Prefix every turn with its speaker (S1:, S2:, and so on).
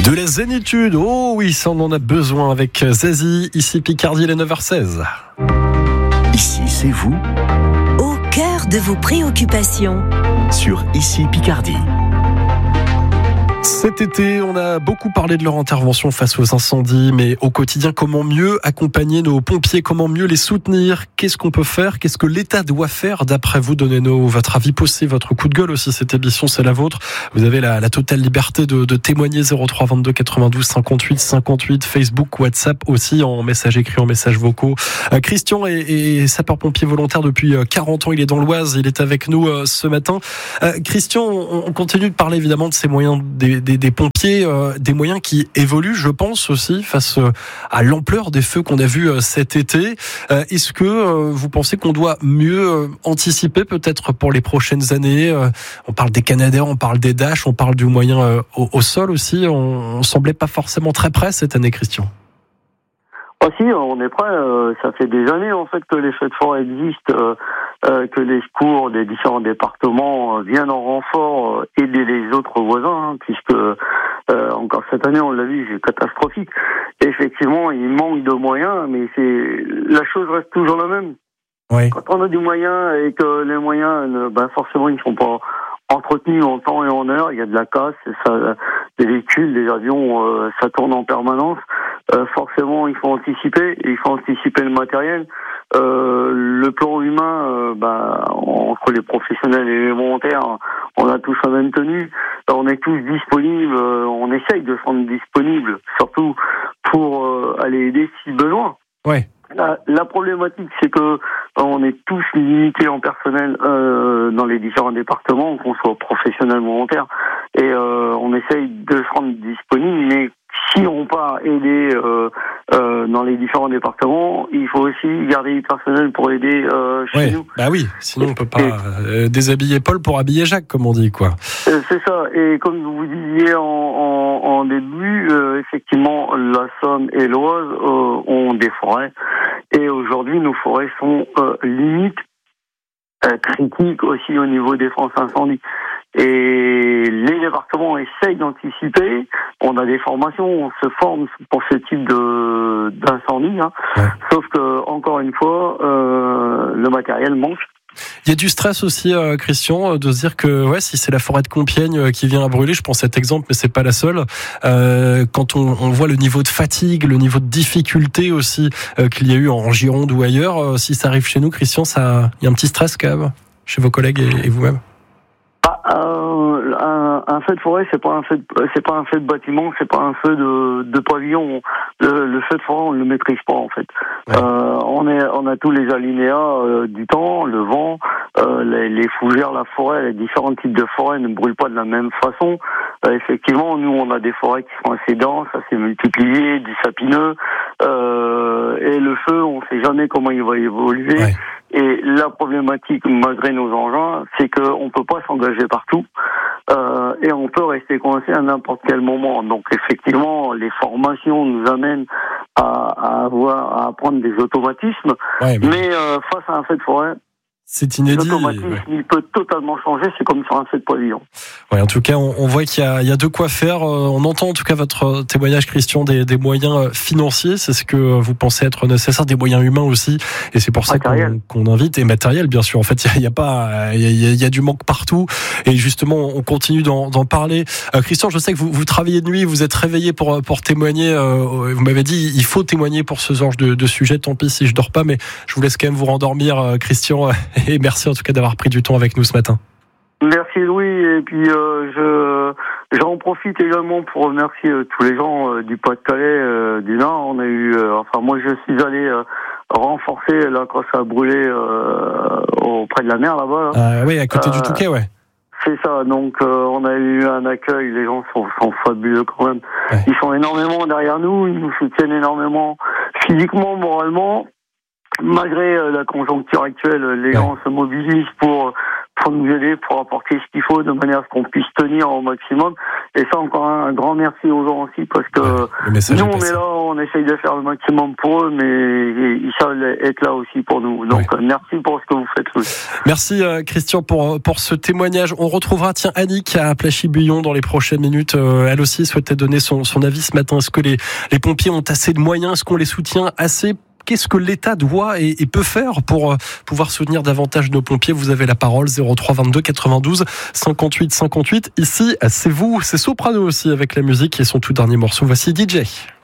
S1: De la zénitude, oh oui, ça on en a besoin avec Zazie, ici Picardie, les 9h16.
S2: Ici, c'est vous,
S3: au cœur de vos préoccupations.
S2: sur Ici Picardie.
S1: Cet été, on a beaucoup parlé de leur intervention face aux incendies, mais au quotidien, comment mieux accompagner nos pompiers, comment mieux les soutenir, qu'est-ce qu'on peut faire, qu'est-ce que l'État doit faire d'après vous? Donnez-nous votre avis, posez votre coup de gueule aussi, cette émission c'est la vôtre. Vous avez la totale liberté de témoigner. 03 22 92 58 58, Facebook, WhatsApp aussi, en message écrit, en message vocaux. Christian est sapeur-pompier volontaire depuis 40 ans, il est dans l'Oise, il est avec nous ce matin. Christian, on continue de parler évidemment de ces moyens des pompiers, des moyens qui évoluent, je pense aussi, face à l'ampleur des feux qu'on a vus cet été. Est-ce que vous pensez qu'on doit mieux anticiper peut-être pour les prochaines années? On parle des Canadair, on parle des Dash, on parle du moyen au sol aussi. On semblait pas forcément très près cette année, Christian.
S4: Ah si, on est prêt. Ça fait des années en fait que les feux de forêt existent, que les secours des différents départements viennent en renfort, aider les autres voisins, puisque encore cette année on l'a vu, c'est catastrophique. Effectivement, il manque de moyens, mais la chose reste toujours la même.
S1: Oui.
S4: Quand on a du moyen et que les moyens, forcément, ils ne sont pas entretenus en temps et en heure, il y a de la casse, des véhicules, des avions, ça tourne en permanence. Forcément, il faut anticiper, et il faut anticiper le matériel. Le plan humain, entre les professionnels et les volontaires, on a tous la même tenue. On est tous disponibles, on essaye de se rendre disponibles, surtout pour aller aider si besoin.
S1: Ouais.
S4: La problématique, c'est que on est tous limités en personnel dans les différents départements, qu'on soit professionnel ou volontaire, et on essaye de se rendre disponible, mais si on part aider dans les différents départements, il faut aussi garder du personnel pour aider chez nous.
S1: Bah oui, sinon on peut pas déshabiller Paul pour habiller Jacques, comme on dit, quoi.
S4: C'est ça, et comme vous disiez en début, effectivement, la Somme et l'Oise ont des forêts, et aujourd'hui nos forêts sont limites, critiques aussi au niveau des défense incendie. Et les départements essayent d'anticiper. On a des formations, on se forme pour ce type d'incendie. Ouais. Sauf que, encore une fois, le matériel manque.
S1: Il y a du stress aussi, Christian, de se dire que si c'est la forêt de Compiègne qui vient à brûler, je prends cet exemple, mais c'est pas la seule. Quand on voit le niveau de fatigue, le niveau de difficulté aussi qu'il y a eu en Gironde ou ailleurs, si ça arrive chez nous, Christian, il y a un petit stress quand même chez vos collègues et vous-même.
S4: Un feu de forêt, c'est pas un feu de bâtiment, c'est pas un feu de pavillon. Le feu de forêt, on le maîtrise pas en fait. Ouais. On a tous les alinéas du temps, le vent, les fougères, la forêt, les différents types de forêts ne brûlent pas de la même façon. Effectivement, nous on a des forêts qui sont assez denses, assez multipliées, du sapineux, et le feu, on sait jamais comment il va évoluer. Ouais. Et la problématique, malgré nos engins, c'est qu'on peut pas s'engager partout, et on peut rester coincé à n'importe quel moment. Donc effectivement, les formations nous amènent à apprendre des automatismes, mais face à un feu de forêt,
S1: c'est inédit.
S4: L'automatisme, il peut totalement changer, c'est comme sur un feu de pavillon.
S1: Ouais, en tout cas, on voit qu'il y a de quoi faire. On entend en tout cas votre témoignage, Christian, des moyens financiers, c'est ce que vous pensez être nécessaire, des moyens humains aussi, et c'est pour ça qu'on invite, et matériel bien sûr. En fait, il y a du manque partout, et justement, on continue d'en parler. Christian, je sais que vous travaillez de nuit, vous êtes réveillé pour témoigner. Vous m'avez dit, il faut témoigner pour ce genre de sujet. Tant pis si je dors pas, mais je vous laisse quand même vous rendormir, Christian. Et merci en tout cas d'avoir pris du temps avec nous ce matin.
S4: Merci Louis, et puis j'en profite également pour remercier tous les gens du Pas-de-Calais, du Nord. On a eu, moi je suis allé renforcer là quand ça a brûlé auprès de la mer là-bas.
S1: Oui, à côté du Touquet, ouais.
S4: C'est ça, donc on a eu un accueil, les gens sont fabuleux quand même. Ouais. Ils sont énormément derrière nous, ils nous soutiennent énormément physiquement, moralement. Malgré la conjoncture actuelle, les gens se mobilisent pour nous aider, pour apporter ce qu'il faut de manière à ce qu'on puisse tenir au maximum. Et ça, encore un grand merci aux gens aussi, parce que nous, on est là, on essaye de faire le maximum pour eux, mais ils savent être là aussi pour nous. Donc, merci pour ce que vous faites.
S1: Merci Christian pour ce témoignage. On retrouvera Annick à Plachy-Buyon dans les prochaines minutes. Elle aussi souhaitait donner son avis ce matin. Est-ce que les pompiers ont assez de moyens? Est-ce qu'on les soutient assez? Qu'est-ce que l'État doit et peut faire pour pouvoir soutenir davantage nos pompiers? Vous avez la parole, 03 22 92 58 58. Ici, c'est vous, c'est Soprano aussi avec la musique et son tout dernier morceau. Voici DJ.